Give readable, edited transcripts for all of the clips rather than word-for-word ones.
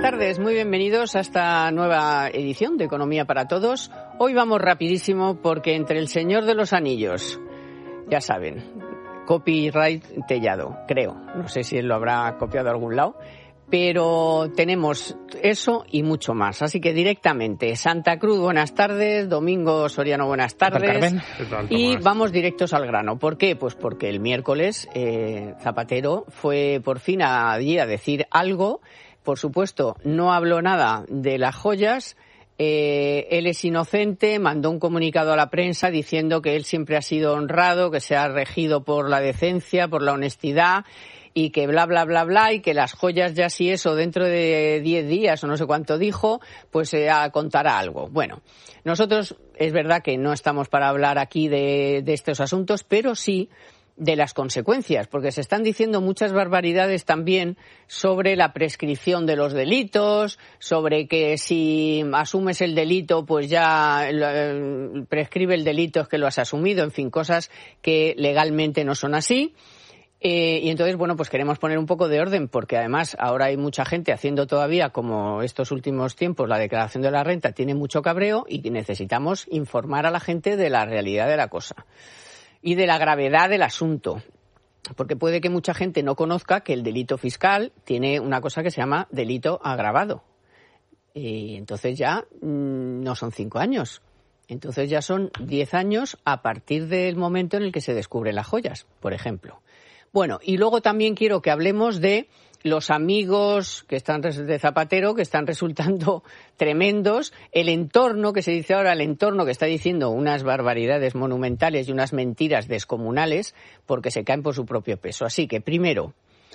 tardes, muy bienvenidos a esta nueva edición de Economía para Todos. Hoy vamos rapidísimo porque entre El Señor de los Anillos, ya saben, copyright Tellado, creo, no sé si él lo habrá copiado de algún lado, pero tenemos eso y mucho más. Así que directamente, Santa Cruz, buenas tardes, Domingo Soriano, buenas tardes. Y vamos directos al grano. ¿Por qué? Pues porque el miércoles Zapatero fue por fin allí a decir algo. Por supuesto, no habló nada de las joyas. Él es inocente, mandó un comunicado a la prensa diciendo que él siempre ha sido honrado, que se ha regido por la decencia, por la honestidad y que bla, bla, bla, bla, y que las joyas ya si eso dentro de 10 días o no sé cuánto dijo, pues contará algo. Bueno, nosotros es verdad que no estamos para hablar aquí de estos asuntos, pero sí de las consecuencias, porque se están diciendo muchas barbaridades también sobre la prescripción de los delitos, sobre que si asumes el delito, pues ya prescribe el delito, es que lo has asumido, en fin, cosas que legalmente no son así. Y entonces, bueno, pues queremos poner un poco de orden, porque además ahora hay mucha gente haciendo todavía, como estos últimos tiempos, la declaración de la renta tiene mucho cabreo y necesitamos informar a la gente de la realidad de la cosa y de la gravedad del asunto, porque puede que mucha gente no conozca que el delito fiscal tiene una cosa que se llama delito agravado. Y entonces ya no son 5 años, entonces ya son 10 años a partir del momento en el que se descubren las joyas, por ejemplo. Bueno, y luego también quiero que hablemos de los amigos que están de Zapatero, que están resultando tremendos, el entorno, que se dice ahora, el entorno que está diciendo unas barbaridades monumentales y unas mentiras descomunales porque se caen por su propio peso. Así que, primero,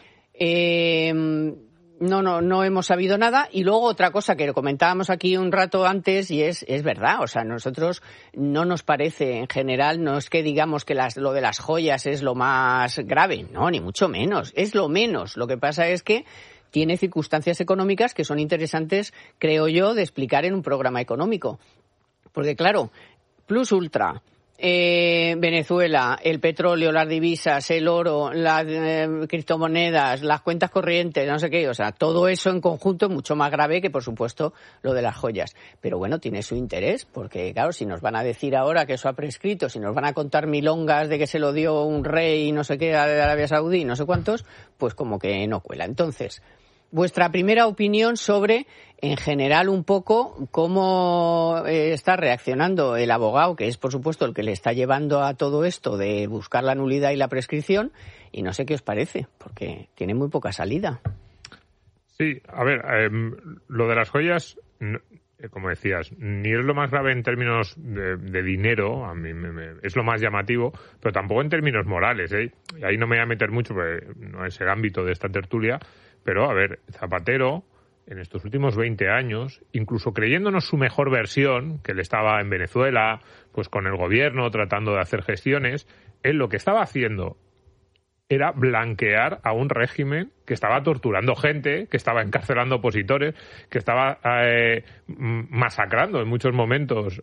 no hemos sabido nada. Y luego otra cosa que comentábamos aquí un rato antes, y es verdad, o sea, nosotros no nos parece en general, no es que digamos que lo de las joyas es lo más grave, no, ni mucho menos, es lo menos. Lo que pasa es que tiene circunstancias económicas que son interesantes, creo yo, de explicar en un programa económico. Porque claro, Plus Ultra, Venezuela, el petróleo, las divisas, el oro, las criptomonedas, las cuentas corrientes, no sé qué, o sea, todo eso en conjunto es mucho más grave que, por supuesto, lo de las joyas. Pero bueno, tiene su interés, porque claro, si nos van a decir ahora que eso ha prescrito, si nos van a contar milongas de que se lo dio un rey, no sé qué, de Arabia Saudí, no sé cuántos, pues como que no cuela. Entonces, vuestra primera opinión sobre, en general, un poco cómo está reaccionando el abogado, que es, por supuesto, el que le está llevando a todo esto de buscar la nulidad y la prescripción, y no sé qué os parece, porque tiene muy poca salida. Sí, a ver, lo de las joyas, como decías, ni es lo más grave en términos de dinero, a mí es lo más llamativo, pero tampoco en términos morales, ¿eh? Y ahí no me voy a meter mucho, porque no es el ámbito de esta tertulia. Pero, a ver, Zapatero, en estos últimos 20 años, incluso creyéndonos su mejor versión, que él estaba en Venezuela, pues con el gobierno, tratando de hacer gestiones, él lo que estaba haciendo era blanquear a un régimen que estaba torturando gente, que estaba encarcelando opositores, que estaba masacrando en muchos momentos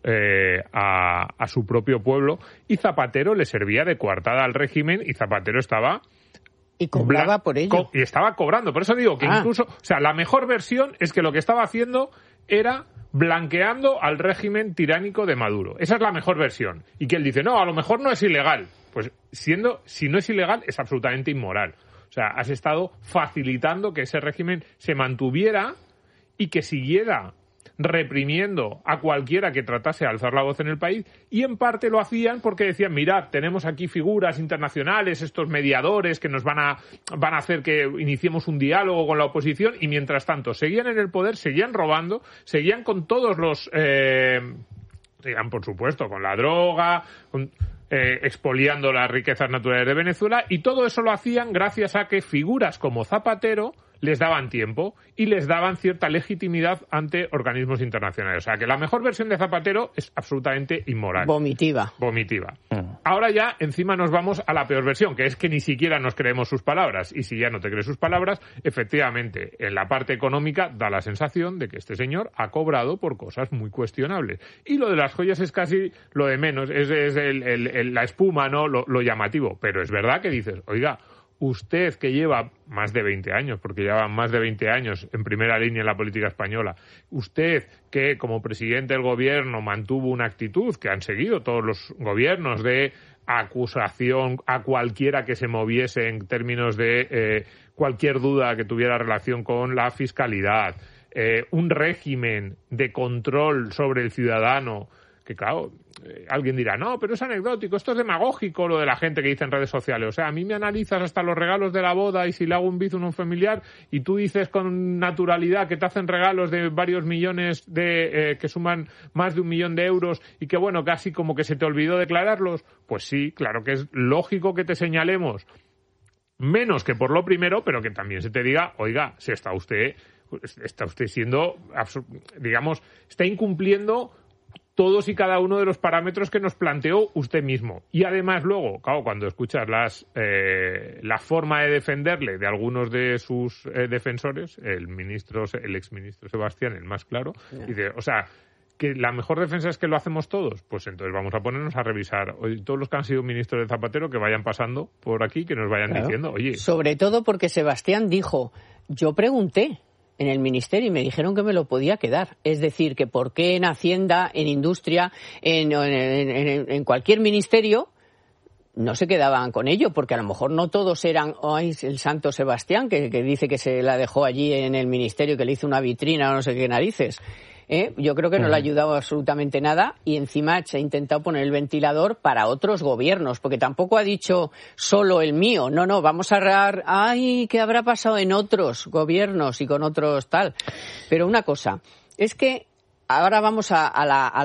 a su propio pueblo, y Zapatero le servía de coartada al régimen, y Zapatero estaba... Y cobraba por ello. Y estaba cobrando. Por eso digo que incluso... O sea, la mejor versión es que lo que estaba haciendo era blanqueando al régimen tiránico de Maduro. Esa es la mejor versión. Y que él dice, no, a lo mejor no es ilegal. Pues si no es ilegal, es absolutamente inmoral. O sea, has estado facilitando que ese régimen se mantuviera y que siguiera reprimiendo a cualquiera que tratase de alzar la voz en el país, y en parte lo hacían porque decían, mirad, tenemos aquí figuras internacionales, estos mediadores que nos van a hacer que iniciemos un diálogo con la oposición, y mientras tanto seguían en el poder, seguían robando, seguían con todos los seguían, por supuesto, con la droga, expoliando las riquezas naturales de Venezuela, y todo eso lo hacían gracias a que figuras como Zapatero les daban tiempo y les daban cierta legitimidad ante organismos internacionales. O sea, que la mejor versión de Zapatero es absolutamente inmoral. Vomitiva. Ahora ya encima nos vamos a la peor versión, que es que ni siquiera nos creemos sus palabras. Y si ya no te crees sus palabras, efectivamente, en la parte económica da la sensación de que este señor ha cobrado por cosas muy cuestionables. Y lo de las joyas es casi lo de menos, es la espuma, ¿no? Lo llamativo. Pero es verdad que dices, oiga, usted que lleva más de 20 años, porque lleva más de 20 años en primera línea en la política española, usted que como presidente del gobierno mantuvo una actitud que han seguido todos los gobiernos de acusación a cualquiera que se moviese en términos de cualquier duda que tuviera relación con la fiscalidad, un régimen de control sobre el ciudadano, que claro, alguien dirá, no, pero es anecdótico, esto es demagógico lo de la gente que dice en redes sociales. O sea, a mí me analizas hasta los regalos de la boda y si le hago un bizum a un familiar y tú dices con naturalidad que te hacen regalos de varios millones que suman más de 1 millón de euros y que bueno, casi como que se te olvidó declararlos. Pues sí, claro que es lógico que te señalemos menos que por lo primero, pero que también se te diga, oiga, si está usted siendo, digamos, está incumpliendo todos y cada uno de los parámetros que nos planteó usted mismo. Y además luego, claro, cuando escuchas la forma de defenderle de algunos de sus defensores, el exministro Sebastián, el más claro, dice, o sea, que la mejor defensa es que lo hacemos todos. Pues entonces vamos a ponernos a revisar. Oye, todos los que han sido ministros de Zapatero que vayan pasando por aquí, que nos vayan diciendo, oye. Sobre todo porque Sebastián dijo, yo pregunté en el ministerio y me dijeron que me lo podía quedar. Es decir, que por qué en Hacienda, en Industria, en cualquier ministerio no se quedaban con ello, porque a lo mejor no todos eran el santo Sebastián, que dice que se la dejó allí en el ministerio, que le hizo una vitrina o no sé qué narices. Yo creo que no le ha ayudado absolutamente nada y encima se ha intentado poner el ventilador para otros gobiernos, porque tampoco ha dicho solo el mío. No, vamos a hablar, ¿qué habrá pasado en otros gobiernos y con otros tal? Pero una cosa, es que ahora vamos a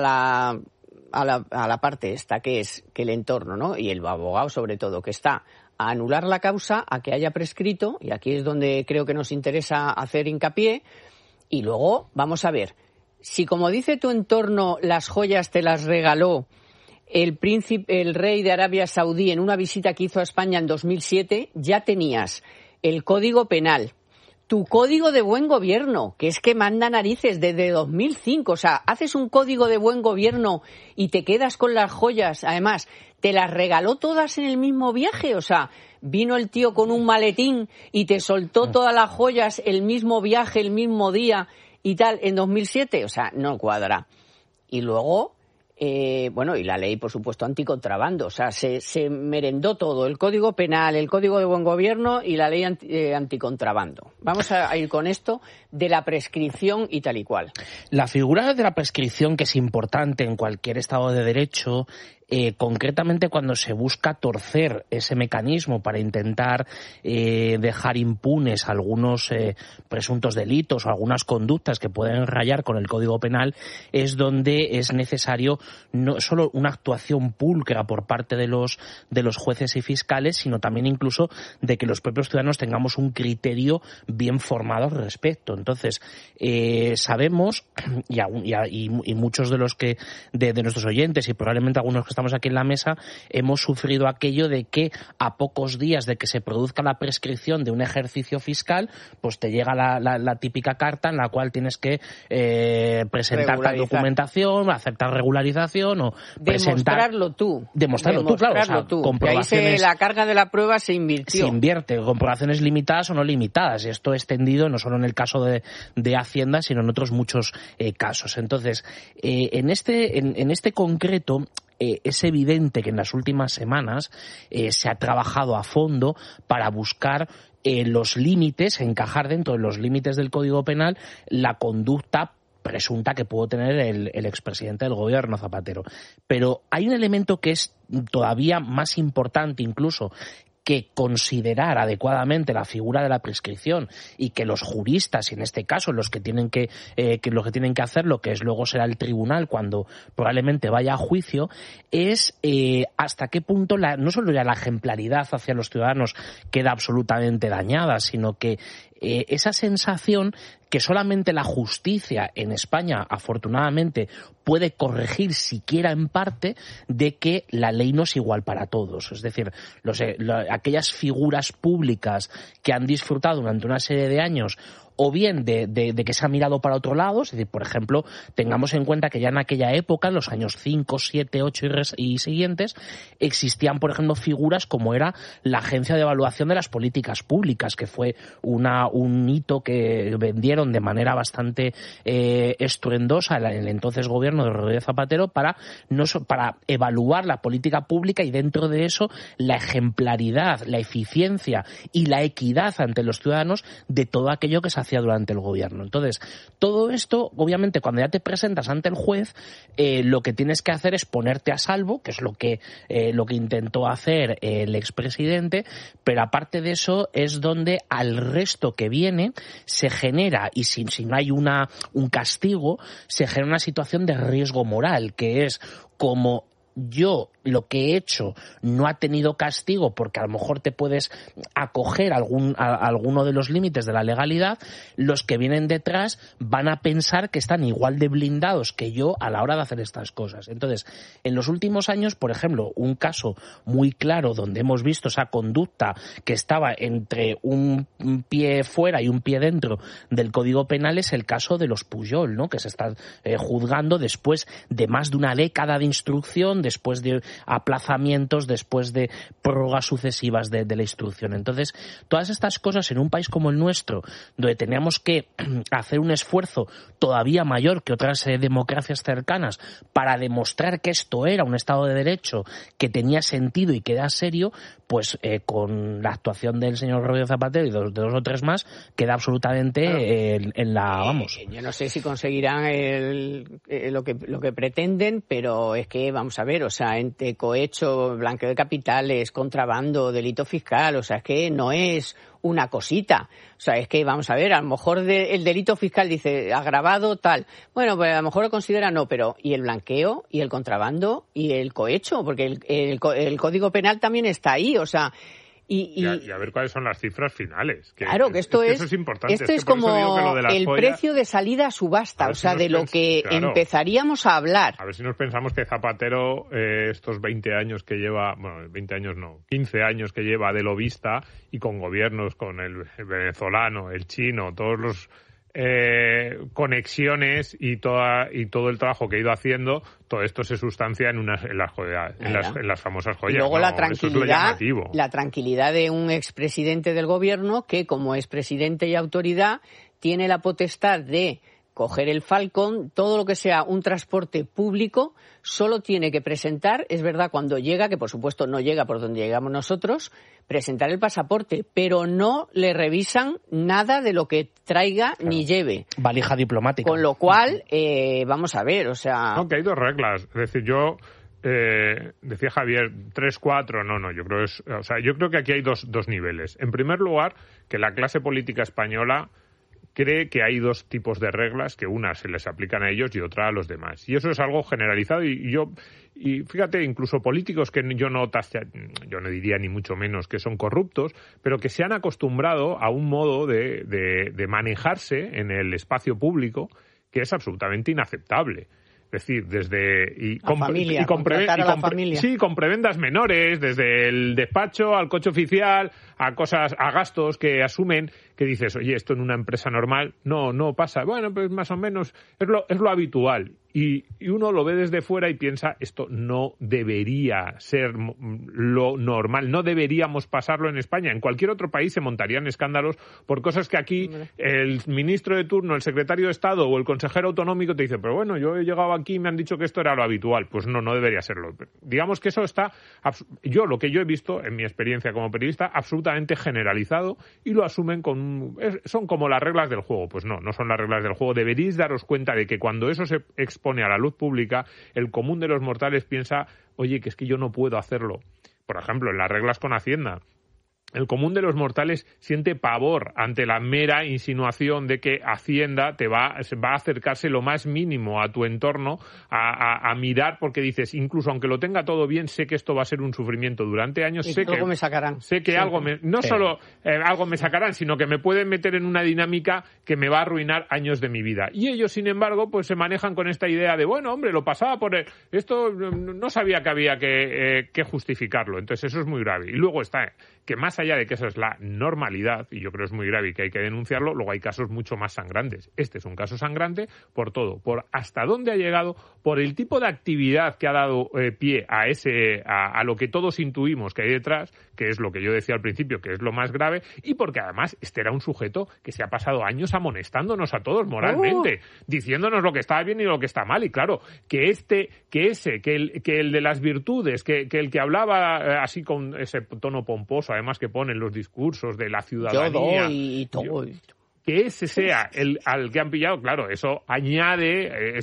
la parte esta, que es que el entorno, ¿no? Y el abogado sobre todo, que está a anular la causa, a que haya prescrito, y aquí es donde creo que nos interesa hacer hincapié, y luego vamos a ver. Si, como dice tu entorno, las joyas te las regaló el rey de Arabia Saudí en una visita que hizo a España en 2007, ya tenías el Código Penal, tu Código de Buen Gobierno, que es que manda narices desde 2005. O sea, haces un Código de Buen Gobierno y te quedas con las joyas. Además, te las regaló todas en el mismo viaje. O sea, vino el tío con un maletín y te soltó todas las joyas el mismo viaje, el mismo día y tal, en 2007, o sea, no cuadra. Y luego, y la ley, por supuesto, anticontrabando, o sea, se merendó todo, el Código Penal, el Código de Buen Gobierno y la ley anticontrabando. Vamos a ir con esto de la prescripción y tal y cual. La figura de la prescripción, que es importante en cualquier Estado de Derecho, concretamente cuando se busca torcer ese mecanismo para intentar dejar impunes algunos presuntos delitos o algunas conductas que pueden rayar con el Código Penal, es donde es necesario no solo una actuación pulcra por parte de los jueces y fiscales, sino también incluso de que los propios ciudadanos tengamos un criterio bien formado al respecto. Entonces, sabemos, y muchos de los que de nuestros oyentes y probablemente algunos que estamos aquí en la mesa, hemos sufrido aquello de que a pocos días de que se produzca la prescripción de un ejercicio fiscal, pues te llega la típica carta en la cual tienes que presentar tal documentación, aceptar regularización o demostrarlo tú. Demostrarlo tú, claro. O sea, comprobaciones, la carga de la prueba se invirtió. Se invierte, comprobaciones limitadas o no limitadas. Y esto extendido no solo en el caso de Hacienda, sino en otros muchos casos. Entonces, en este concreto, es evidente que en las últimas semanas se ha trabajado a fondo para buscar los límites, encajar dentro de los límites del Código Penal la conducta presunta que pudo tener el expresidente del gobierno, Zapatero. Pero hay un elemento que es todavía más importante incluso que considerar adecuadamente la figura de la prescripción y que los juristas, y en este caso los que tienen que hacer lo que es luego será el tribunal cuando probablemente vaya a juicio, es hasta qué punto no solo ya la ejemplaridad hacia los ciudadanos queda absolutamente dañada, sino que esa sensación que solamente la justicia en España, afortunadamente, puede corregir siquiera en parte de que la ley no es igual para todos. Es decir, aquellas figuras públicas que han disfrutado durante una serie de años o bien de que se ha mirado para otro lado, es decir, por ejemplo, tengamos en cuenta que ya en aquella época, en los años 5, 7, 8 y siguientes, existían, por ejemplo, figuras como era la Agencia de Evaluación de las Políticas Públicas, que fue un hito que vendieron de manera bastante estruendosa en el entonces gobierno de Rodríguez Zapatero para evaluar la política pública y dentro de eso la ejemplaridad, la eficiencia y la equidad ante los ciudadanos de todo aquello que se hacía durante el gobierno. Entonces, todo esto, obviamente, cuando ya te presentas ante el juez, lo que tienes que hacer es ponerte a salvo, que es lo que intentó hacer el expresidente, pero aparte de eso es donde al resto que viene se genera, y si no hay un castigo, se genera una situación de riesgo moral, que es como yo lo que he hecho no ha tenido castigo porque a lo mejor te puedes acoger a alguno de los límites de la legalidad, los que vienen detrás van a pensar que están igual de blindados que yo a la hora de hacer estas cosas. Entonces, en los últimos años, por ejemplo, un caso muy claro donde hemos visto esa conducta que estaba entre un pie fuera y un pie dentro del Código Penal es el caso de los Pujol, ¿no? Que se está juzgando después de más de una década de instrucción, después de aplazamientos, después de prórrogas sucesivas de la instrucción. Entonces, todas estas cosas en un país como el nuestro, donde teníamos que hacer un esfuerzo todavía mayor que otras democracias cercanas para demostrar que esto era un Estado de Derecho, que tenía sentido y que era serio, pues con la actuación del señor Rodríguez Zapatero y de dos o tres más, queda absolutamente en la... vamos. Yo no sé si conseguirán lo que pretenden, pero es que, vamos a ver, o sea, entre cohecho, blanqueo de capitales, contrabando, delito fiscal, o sea, es que no es una cosita. O sea, es que, vamos a ver, a lo mejor el delito fiscal dice agravado, tal. Bueno, pues a lo mejor lo considera no, pero ¿y el blanqueo? ¿Y el contrabando? ¿Y el cohecho? Porque el Código Penal también está ahí, o sea... Y a ver cuáles son las cifras finales. Claro, que eso es importante. Esto es como el precio de salida a subasta, o sea, de lo que empezaríamos a hablar. A ver si nos pensamos que Zapatero, estos 20 años que lleva, bueno, 20 años no, 15 años que lleva de lobista y con gobiernos, con el venezolano, el chino, todos los conexiones y todo el trabajo que ha ido haciendo, todo esto se sustancia en las famosas joyas. Y luego la tranquilidad de un expresidente del gobierno que, como expresidente y autoridad, tiene la potestad de coger el Falcon, todo lo que sea un transporte público, solo tiene que presentar, es verdad, cuando llega, que por supuesto no llega por donde llegamos nosotros, presentar el pasaporte, pero no le revisan nada de lo que traiga ni lleve. Valija diplomática. Con lo cual, vamos a ver, o sea... No, que hay dos reglas, es decir, yo... decía Javier, 3, 4, no, yo creo que aquí hay dos niveles. En primer lugar, que la clase política española cree que hay dos tipos de reglas, que una se les aplican a ellos y otra a los demás. Y eso es algo generalizado y fíjate, incluso políticos que yo no diría ni mucho menos que son corruptos, pero que se han acostumbrado a un modo de manejarse en el espacio público que es absolutamente inaceptable. Es decir, con prebendas menores, desde el despacho al coche oficial, a gastos que asumen, que dices, oye, esto en una empresa normal no pasa. Bueno, pues más o menos es lo habitual. Y uno lo ve desde fuera y piensa, esto no debería ser lo normal, no deberíamos pasarlo en España. En cualquier otro país se montarían escándalos por cosas que aquí el ministro de turno, el secretario de Estado o el consejero autonómico te dice, pero bueno, yo he llegado aquí y me han dicho que esto era lo habitual. Pues no debería serlo. Digamos que eso está, lo que yo he visto en mi experiencia como periodista, absolutamente generalizado y lo asumen son como las reglas del juego. Pues no son las reglas del juego. Deberíais daros cuenta de que cuando eso se expone a la luz pública, el común de los mortales piensa, oye, que es que yo no puedo hacerlo. Por ejemplo, en las reglas con Hacienda, el común de los mortales siente pavor ante la mera insinuación de que Hacienda va a acercarse lo más mínimo a tu entorno, a mirar, porque dices, incluso aunque lo tenga todo bien, sé que esto va a ser un sufrimiento durante años. Y luego me sacarán. Sé que algo solo algo me sacarán, sino que me pueden meter en una dinámica que me va a arruinar años de mi vida. Y ellos, sin embargo, pues se manejan con esta idea de, bueno, hombre, lo pasaba por esto, no sabía que había que justificarlo. Entonces eso es muy grave. Y luego está que más allá de que eso es la normalidad, y yo creo que es muy grave y que hay que denunciarlo, luego hay casos mucho más sangrantes. Este es un caso sangrante por todo, por hasta dónde ha llegado, por el tipo de actividad que ha dado pie a lo que todos intuimos que hay detrás, que es lo que yo decía al principio, que es lo más grave, y porque además este era un sujeto que se ha pasado años amonestándonos a todos moralmente, diciéndonos lo que está bien y lo que está mal, y claro, que el de las virtudes, que el que hablaba así con ese tono pomposo, además que ponen los discursos de la ciudadanía. Yo doy y todo. Que ese sea el al que han pillado, claro, eso añade,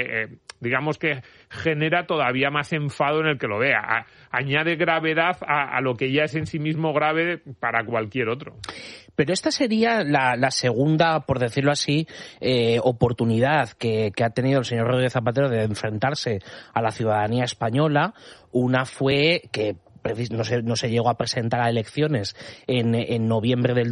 digamos que genera todavía más enfado en el que lo vea. Añade gravedad a lo que ya es en sí mismo grave para cualquier otro. Pero esta sería la segunda, por decirlo así, oportunidad que ha tenido el señor Rodríguez Zapatero de enfrentarse a la ciudadanía española. Una fue que no se llegó a presentar a elecciones en noviembre del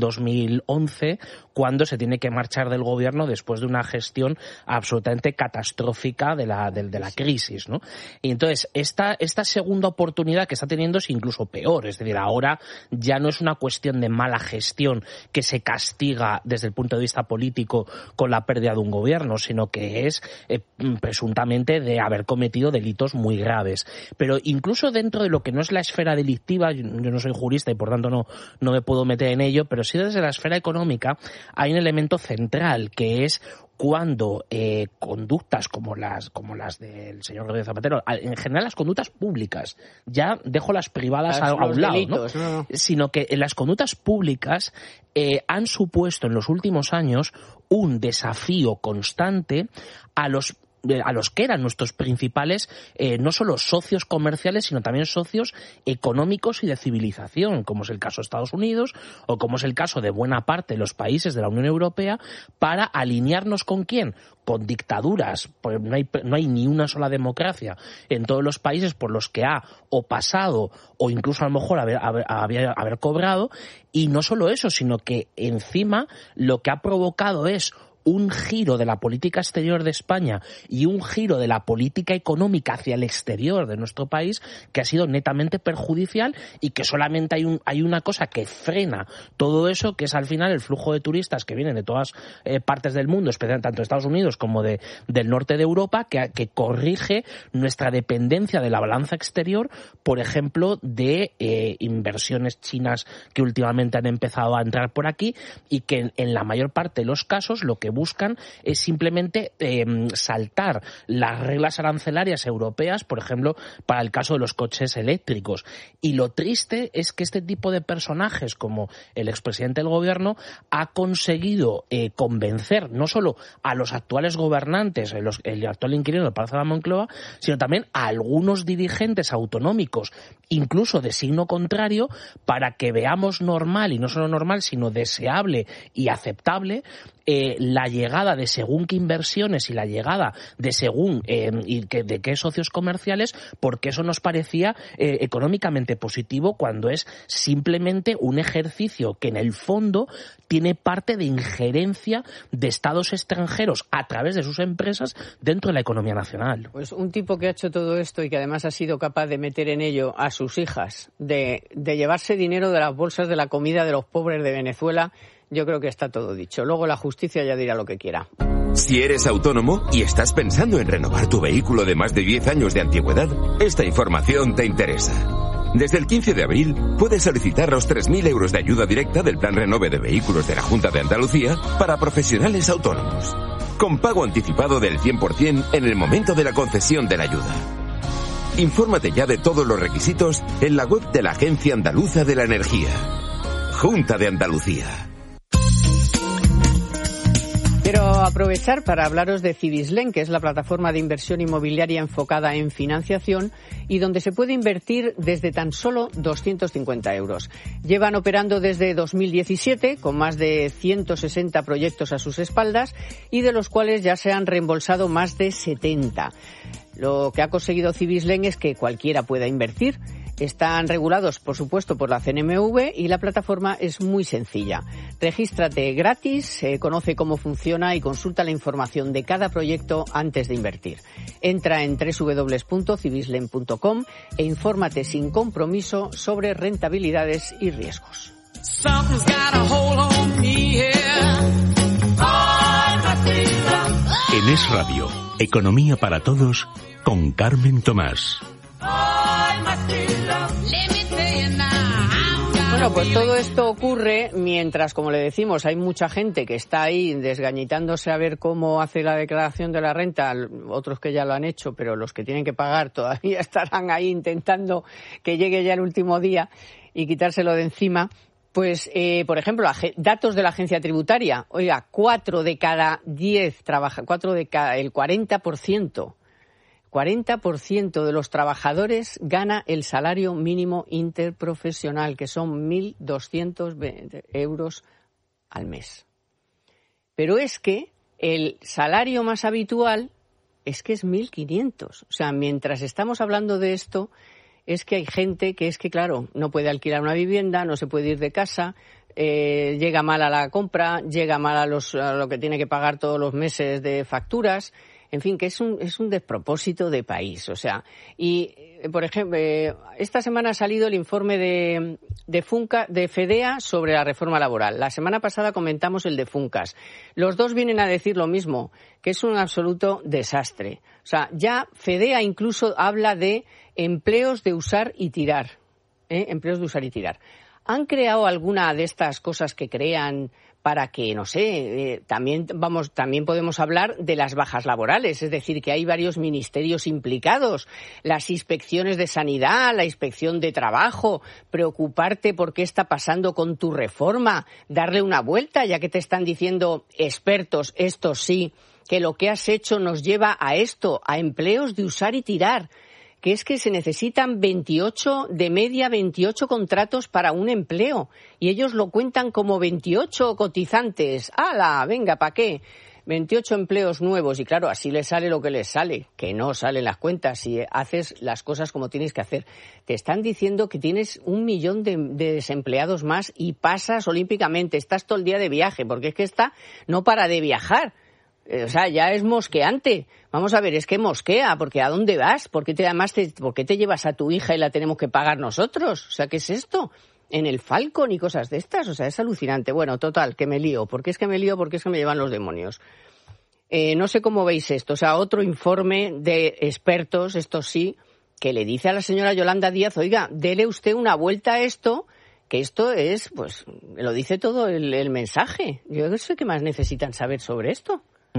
2011, cuando se tiene que marchar del gobierno después de una gestión absolutamente catastrófica de la crisis, ¿no? Y entonces, esta segunda oportunidad que está teniendo es incluso peor. Es decir, ahora ya no es una cuestión de mala gestión que se castiga desde el punto de vista político con la pérdida de un gobierno, sino que es presuntamente de haber cometido delitos muy graves. Pero incluso dentro de lo que no es la esfera delictiva, yo no soy jurista y por tanto no me puedo meter en ello, pero sí desde la esfera económica hay un elemento central, que es cuando conductas como las del señor Rodríguez Zapatero, en general las conductas públicas, ya dejo las privadas a un lado, delitos, ¿no? Sino que en las conductas públicas han supuesto en los últimos años un desafío constante a los que eran nuestros principales, no solo socios comerciales, sino también socios económicos y de civilización, como es el caso de Estados Unidos o como es el caso de buena parte de los países de la Unión Europea, para alinearnos ¿con quién? Con dictaduras, porque no hay ni una sola democracia en todos los países por los que ha o pasado o incluso a lo mejor haber cobrado. Y no solo eso, sino que encima lo que ha provocado es un giro de la política exterior de España y un giro de la política económica hacia el exterior de nuestro país que ha sido netamente perjudicial, y que solamente hay una cosa que frena todo eso, que es al final el flujo de turistas que vienen de todas partes del mundo, especialmente tanto de Estados Unidos como del norte de Europa, que corrige nuestra dependencia de la balanza exterior, por ejemplo, de inversiones chinas que últimamente han empezado a entrar por aquí, y que en la mayor parte de los casos lo que buscan es simplemente saltar las reglas arancelarias europeas, por ejemplo, para el caso de los coches eléctricos. Y lo triste es que este tipo de personajes, como el expresidente del gobierno, ha conseguido convencer no solo a los actuales gobernantes, el actual inquilino del Palacio de la Moncloa, sino también a algunos dirigentes autonómicos, incluso de signo contrario, para que veamos normal, y no solo normal, sino deseable y aceptable, la llegada de según qué inversiones y la llegada de según de qué socios comerciales, porque eso nos parecía económicamente positivo, cuando es simplemente un ejercicio que en el fondo tiene parte de injerencia de estados extranjeros a través de sus empresas dentro de la economía nacional. Pues un tipo que ha hecho todo esto y que además ha sido capaz de meter en ello a sus hijas, de llevarse dinero de las bolsas de la comida de los pobres de Venezuela, yo creo que está todo dicho. Luego la justicia ya dirá lo que quiera. Si eres autónomo y estás pensando en renovar tu vehículo de más de 10 años de antigüedad, esta información te interesa. Desde el 15 de abril puedes solicitar los 3.000 euros de ayuda directa del Plan Renove de Vehículos de la Junta de Andalucía para profesionales autónomos, con pago anticipado del 100% en el momento de la concesión de la ayuda. Infórmate ya de todos los requisitos en la web de la Agencia Andaluza de la Energía. Junta de Andalucía. Pero aprovechar para hablaros de Cibislen, que es la plataforma de inversión inmobiliaria enfocada en financiación y donde se puede invertir desde tan solo 250 euros. Llevan operando desde 2017 con más de 160 proyectos a sus espaldas y de los cuales ya se han reembolsado más de 70. Lo que ha conseguido Cibislen es que cualquiera pueda invertir. Están regulados, por supuesto, por la CNMV y la plataforma es muy sencilla. Regístrate gratis, conoce cómo funciona y consulta la información de cada proyecto antes de invertir. Entra en www.cibislen.com e infórmate sin compromiso sobre rentabilidades y riesgos. En Es Radio, Economía para Todos, con Carmen Tomás. Bueno, pues todo esto ocurre mientras, como le decimos, hay mucha gente que está ahí desgañitándose a ver cómo hace la declaración de la renta, otros que ya lo han hecho, pero los que tienen que pagar todavía estarán ahí intentando que llegue ya el último día y quitárselo de encima. Pues, por ejemplo, datos de la agencia tributaria. Oiga, 4 de cada 10 el 40% de los trabajadores gana el salario mínimo interprofesional, que son 1.220 euros al mes. Pero es que el salario más habitual es que es 1.500. O sea, mientras estamos hablando de esto, es que hay gente que claro, no puede alquilar una vivienda, no se puede ir de casa, llega mal a la compra, llega mal a lo que tiene que pagar todos los meses de facturas. En fin, que es un despropósito de país. O sea, y, por ejemplo, esta semana ha salido el informe de FEDEA sobre la reforma laboral. La semana pasada comentamos el de Funcas. Los dos vienen a decir lo mismo, que es un absoluto desastre. O sea, ya FEDEA incluso habla de empleos de usar y tirar. Empleos de usar y tirar. ¿Han creado alguna de estas cosas que crean para que, no sé, también podemos hablar de las bajas laborales, es decir, que hay varios ministerios implicados, las inspecciones de sanidad, la inspección de trabajo, preocuparte por qué está pasando con tu reforma, darle una vuelta, ya que te están diciendo expertos, esto sí, que lo que has hecho nos lleva a esto, a empleos de usar y tirar, que es que se necesitan 28 contratos para un empleo y ellos lo cuentan como 28 cotizantes. ¡Hala! Venga, ¿para qué? 28 empleos nuevos y claro, así les sale lo que les sale, que no salen las cuentas si haces las cosas como tienes que hacer. Te están diciendo que tienes 1 millón de desempleados más y pasas olímpicamente, estás todo el día de viaje, porque es que esta no para de viajar. O sea, ya es mosqueante. Vamos a ver, es que mosquea, porque ¿a dónde vas? ¿Por qué te llevas a tu hija y la tenemos que pagar nosotros? O sea, ¿qué es esto? En el Falcon y cosas de estas. O sea, es alucinante. Bueno, total, que me lío. ¿Por qué es que me lío? Porque es que me llevan los demonios. No sé cómo veis esto. O sea, otro informe de expertos, esto sí, que le dice a la señora Yolanda Díaz, oiga, dele usted una vuelta a esto, que esto es, pues, lo dice todo el mensaje. Yo no sé qué más necesitan saber sobre esto.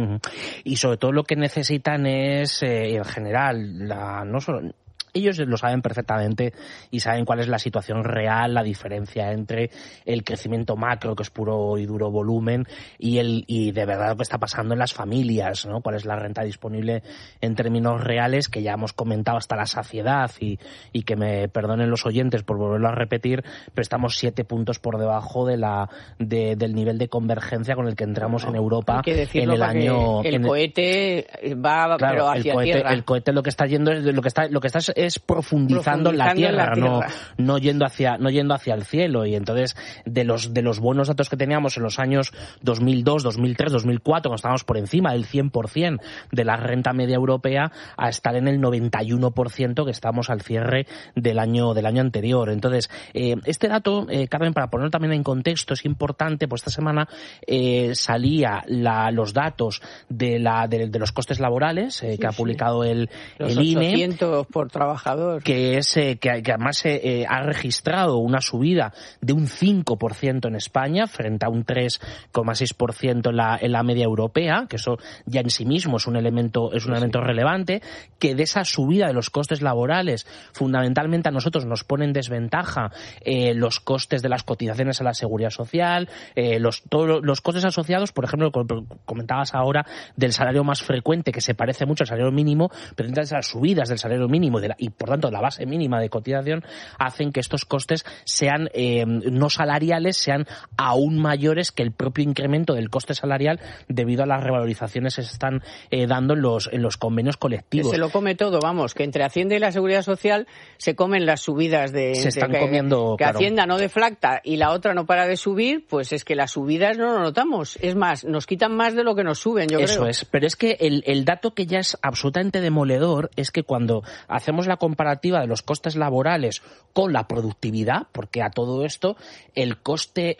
Y sobre todo lo que necesitan es, en general, no solo ellos lo saben perfectamente y saben cuál es la situación real, la diferencia entre el crecimiento macro, que es puro y duro volumen, y de verdad lo que está pasando en las familias, ¿no? Cuál es la renta disponible en términos reales, que ya hemos comentado hasta la saciedad, y que me perdonen los oyentes por volverlo a repetir, pero estamos 7 puntos por debajo del nivel de convergencia con el que entramos en Europa en el año. El cohete va, claro, pero hacia tierra. El cohete lo que está yendo es lo que está es profundizando en la tierra, no yendo hacia el cielo. Y entonces de los buenos datos que teníamos en los años 2002, 2003, 2004, cuando estábamos por encima del 100% de la renta media europea, a estar en el 91% que estamos al cierre del año anterior. Entonces, este dato, Carmen, para ponerlo también en contexto, es importante, pues esta semana salía los datos de los costes laborales que ha publicado el INE. 800 por trabajo trabajador. Que además ha registrado una subida de un 5% en España frente a un 3,6% en la media europea, que eso ya en sí mismo es un elemento relevante, que de esa subida de los costes laborales fundamentalmente a nosotros nos pone en desventaja los costes de las cotizaciones a la seguridad social, todos los costes asociados, por ejemplo, comentabas ahora del salario más frecuente, que se parece mucho al salario mínimo, pero entonces las subidas del salario mínimo y por tanto la base mínima de cotización hacen que estos costes sean no salariales, sean aún mayores que el propio incremento del coste salarial debido a las revalorizaciones que se están dando en los convenios colectivos. Que se lo come todo, vamos, que entre Hacienda y la Seguridad Social se comen las subidas se están comiendo, que claro. Hacienda no deflacta y la otra no para de subir, pues es que las subidas no lo notamos. Es más, nos quitan más de lo que nos suben, yo creo. Eso es, pero es que el dato que ya es absolutamente demoledor es que cuando hacemos la comparativa de los costes laborales con la productividad, porque a todo esto el coste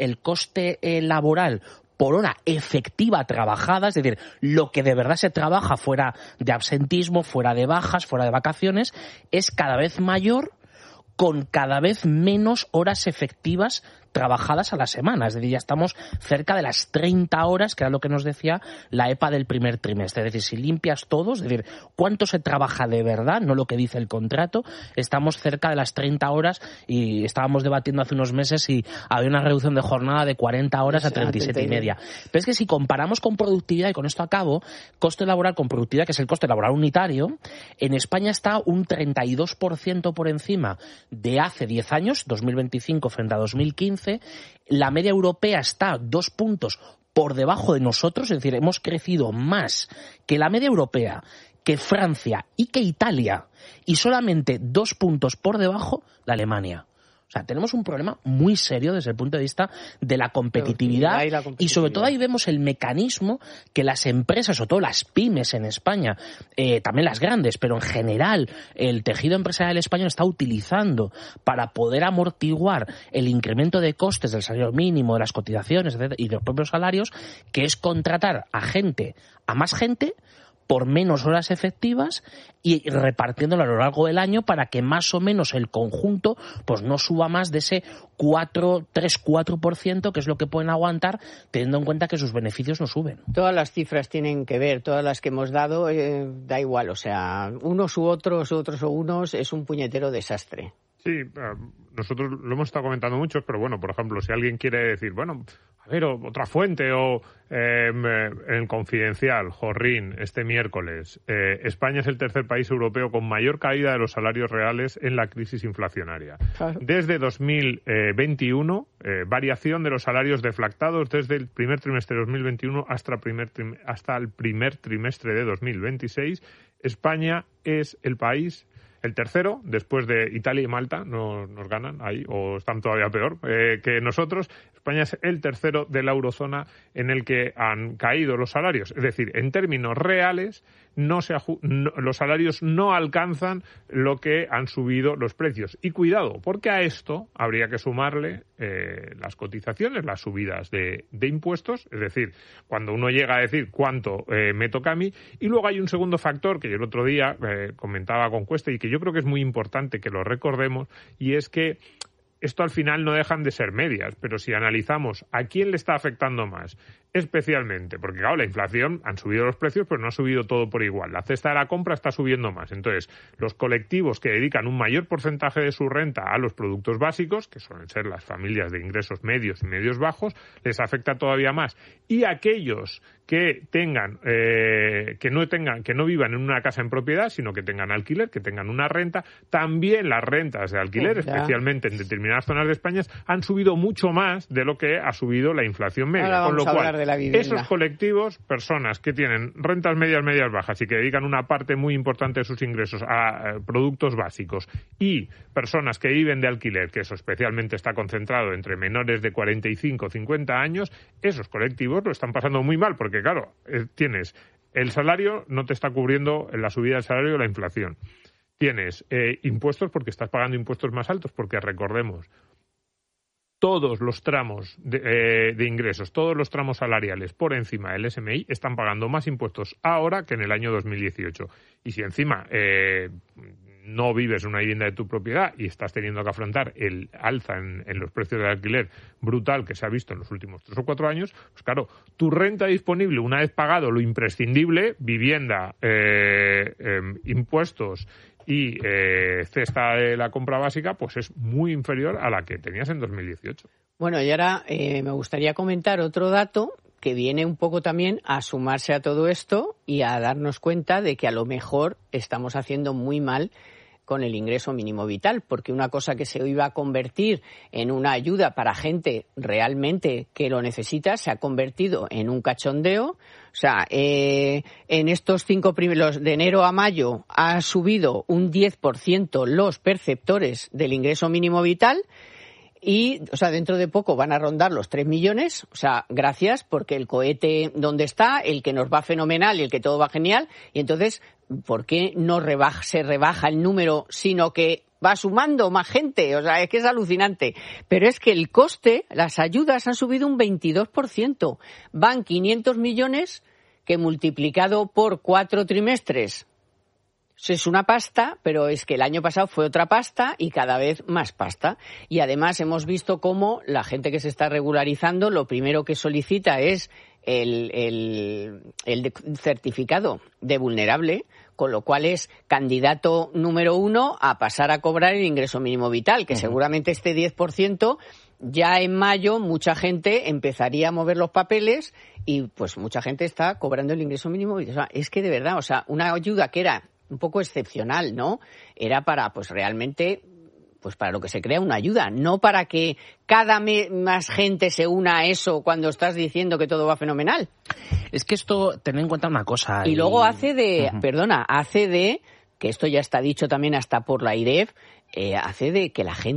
laboral por hora efectiva trabajada, es decir, lo que de verdad se trabaja fuera de absentismo, fuera de bajas, fuera de vacaciones, es cada vez mayor con cada vez menos horas efectivas trabajadas a la semana. Es decir, ya estamos cerca de las 30 horas, que era lo que nos decía la EPA del primer trimestre. Es decir, si limpias todo, es decir, cuánto se trabaja de verdad, no lo que dice el contrato, estamos cerca de las 30 horas y estábamos debatiendo hace unos meses si había una reducción de jornada de 40 horas a 37 y media. Pero es que si comparamos con productividad, y con esto acabo, coste laboral con productividad, que es el coste laboral unitario, en España está un 32% por encima de hace 10 años, 2025 frente a 2015. La media europea está 2 puntos por debajo de nosotros, es decir, hemos crecido más que la media europea, que Francia y que Italia, y solamente 2 puntos por debajo la Alemania. O sea, tenemos un problema muy serio desde el punto de vista de la competitividad y sobre todo ahí vemos el mecanismo que las empresas, sobre todo las pymes en España, también las grandes, pero en general el tejido empresarial español está utilizando para poder amortiguar el incremento de costes del salario mínimo, de las cotizaciones, etcétera, y de los propios salarios, que es contratar a más gente, por menos horas efectivas y repartiéndolo a lo largo del año para que más o menos el conjunto pues no suba más de ese 3-4%, que es lo que pueden aguantar, teniendo en cuenta que sus beneficios no suben. Todas las cifras tienen que ver, todas las que hemos dado, da igual, o sea, unos u otros o unos, es un puñetero desastre. Sí, nosotros lo hemos estado comentando mucho, pero bueno, por ejemplo, si alguien quiere decir, bueno, a ver, otra fuente o en el Confidencial, Jorrín, este miércoles, España es el tercer país europeo con mayor caída de los salarios reales en la crisis inflacionaria. Claro. Desde 2021, variación de los salarios deflactados desde el primer trimestre de 2021 hasta el primer trimestre de 2026. España es el país, el tercero, después de Italia y Malta, nos ganan ahí, o están todavía peor que nosotros. España es el tercero de la eurozona en el que han caído los salarios. Es decir, en términos reales, los salarios no alcanzan lo que han subido los precios. Y cuidado, porque a esto habría que sumarle las cotizaciones, las subidas de impuestos, es decir, cuando uno llega a decir cuánto me toca a mí. Y luego hay un segundo factor que yo el otro día comentaba con Cuesta y que yo creo que es muy importante que lo recordemos, y es que esto al final no dejan de ser medias, pero si analizamos a quién le está afectando más, especialmente, porque claro, la inflación, han subido los precios, pero no ha subido todo por igual. La cesta de la compra está subiendo más. Entonces, los colectivos que dedican un mayor porcentaje de su renta a los productos básicos, que suelen ser las familias de ingresos medios y medios bajos, les afecta todavía más. Y aquellos que tengan, que no vivan en una casa en propiedad, sino que tengan alquiler, que tengan una renta, también las rentas de alquiler, especialmente en determinadas zonas de España, han subido mucho más de lo que ha subido la inflación media. Con lo cual, esos colectivos, personas que tienen rentas medias, medias bajas y que dedican una parte muy importante de sus ingresos a productos básicos, y personas que viven de alquiler, que eso especialmente está concentrado entre menores de 45 o 50 años, esos colectivos lo están pasando muy mal, porque claro, tienes el salario, no te está cubriendo la subida del salario la inflación. Tienes impuestos porque estás pagando impuestos más altos, porque recordemos, todos los tramos de ingresos, todos los tramos salariales por encima del SMI están pagando más impuestos ahora que en el año 2018. Y si encima no vives en una vivienda de tu propiedad y estás teniendo que afrontar el alza en los precios del alquiler brutal que se ha visto en los últimos 3 o 4 años, pues claro, tu renta disponible, una vez pagado lo imprescindible, vivienda, impuestos y cesta de la compra básica, pues es muy inferior a la que tenías en 2018. Bueno, y ahora me gustaría comentar otro dato que viene un poco también a sumarse a todo esto y a darnos cuenta de que a lo mejor estamos haciendo muy mal con el ingreso mínimo vital, porque una cosa que se iba a convertir en una ayuda para gente realmente que lo necesita se ha convertido en un cachondeo. O sea, en estos 5 primeros de enero a mayo ha subido un 10% los perceptores del ingreso mínimo vital. Y, o sea, dentro de poco van a rondar los 3 millones. O sea, gracias, porque el cohete donde está, el que nos va fenomenal y el que todo va genial. Y entonces, ¿por qué no se rebaja el número, sino que va sumando más gente? O sea, es que es alucinante. Pero es que el coste, las ayudas han subido un 22%. Van 500 millones que multiplicado por 4 trimestres. Es una pasta, pero es que el año pasado fue otra pasta y cada vez más pasta. Y además hemos visto cómo la gente que se está regularizando, lo primero que solicita es el certificado de vulnerable, con lo cual es candidato número 1 a pasar a cobrar el ingreso mínimo vital, que seguramente este 10%, ya en mayo mucha gente empezaría a mover los papeles y pues mucha gente está cobrando el ingreso mínimo vital. O sea, es que de verdad, o sea, una ayuda que era un poco excepcional, ¿no? Era para, pues realmente, pues para lo que se crea una ayuda, no para que cada mes más gente se una a eso cuando estás diciendo que todo va fenomenal. Es que esto, ten en cuenta una cosa. Y luego hace de, que esto ya está dicho también hasta por la IREF, hace de que la gente